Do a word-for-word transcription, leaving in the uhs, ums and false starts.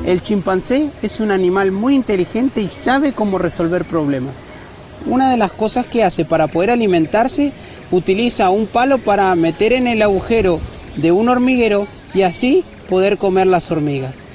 El chimpancé es un animal muy inteligente y sabe cómo resolver problemas. Una de las cosas que hace para poder alimentarse, utiliza un palo para meter en el agujero de un hormiguero y así poder comer las hormigas.